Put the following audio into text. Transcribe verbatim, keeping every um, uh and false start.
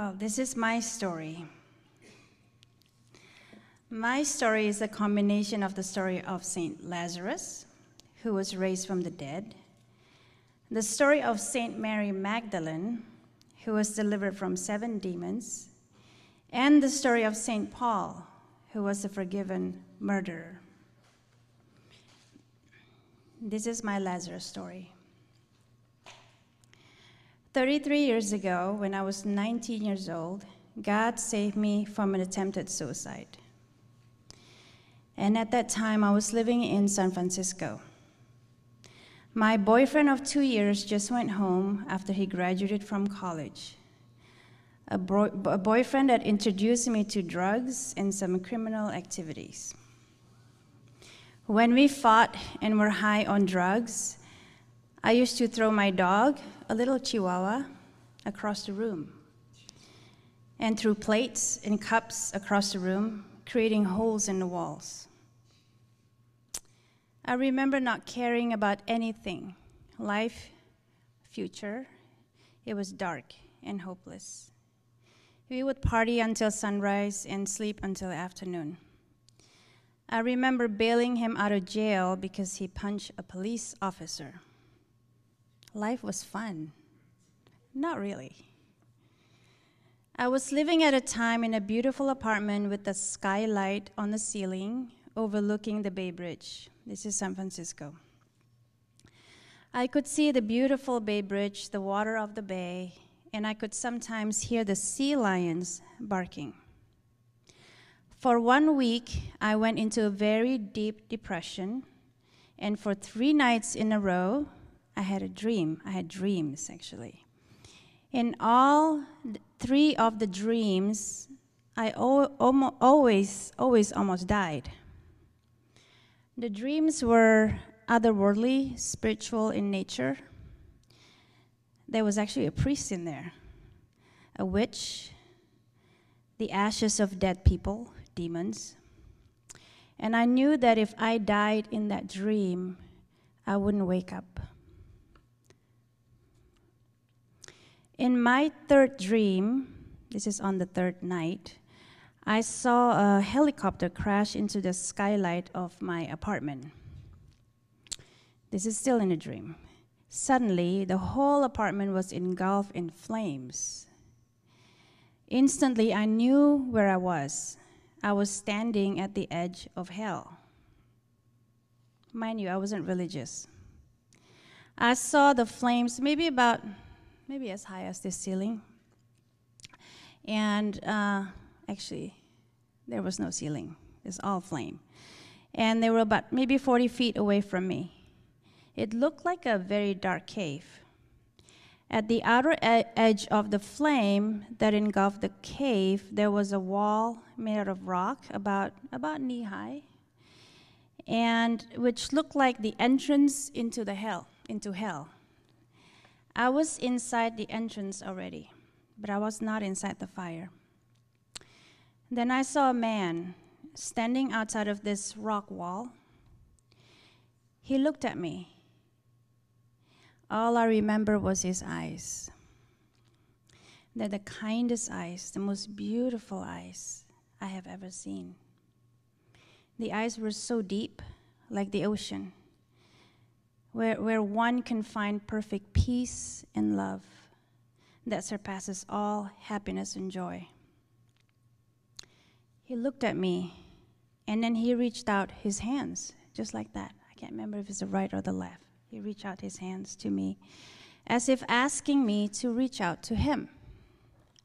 Well, this is my story. My story is a combination of the story of Saint Lazarus, who was raised from the dead, the story of Saint Mary Magdalene, who was delivered from seven demons, and the story of Saint Paul, who was a forgiven murderer. This is my Lazarus story. thirty-three years ago, when I was nineteen years old, God saved me from an attempted suicide. And at that time, I was living in San Francisco. My boyfriend of two years just went home after he graduated from college. A, bro- a boyfriend that introduced me to drugs and some criminal activities. When we fought and were high on drugs, I used to throw my dog, a little Chihuahua, across the room, and threw plates and cups across the room, creating holes in the walls. I remember not caring about anything, life, future. It was dark and hopeless. We would party until sunrise and sleep until afternoon. I remember bailing him out of jail because he punched a police officer. Life was fun. Not really. I was living at a time in a beautiful apartment with a skylight on the ceiling overlooking the Bay Bridge. This is San Francisco. I could see the beautiful Bay Bridge, the water of the bay, and I could sometimes hear the sea lions barking. For one week, I went into a very deep depression, and for three nights in a row, I had a dream. I had dreams, actually. In all three of the dreams, I o- almo- always, always almost died. The dreams were otherworldly, spiritual in nature. There was actually a priest in there, a witch, the ashes of dead people, demons. And I knew that if I died in that dream, I wouldn't wake up. In my third dream, this is on the third night, I saw a helicopter crash into the skylight of my apartment. This is still in a dream. Suddenly, the whole apartment was engulfed in flames. Instantly, I knew where I was. I was standing at the edge of hell. Mind you, I wasn't religious. I saw the flames maybe about, maybe as high as this ceiling. And uh, actually, there was no ceiling. It's all flame. And they were about maybe forty feet away from me. It looked like a very dark cave. At the outer e- edge of the flame that engulfed the cave, there was a wall made out of rock, about, about knee-high, and which looked like the entrance into the hell, into hell. I was inside the entrance already, but I was not inside the fire. Then I saw a man standing outside of this rock wall. He looked at me. All I remember was his eyes. They're the kindest eyes, the most beautiful eyes I have ever seen. The eyes were so deep, like the ocean, where, where one can find perfect peace and love that surpasses all happiness and joy. He looked at me, and then he reached out his hands, just like that. I can't remember if it's the right or the left. He reached out his hands to me, as if asking me to reach out to him.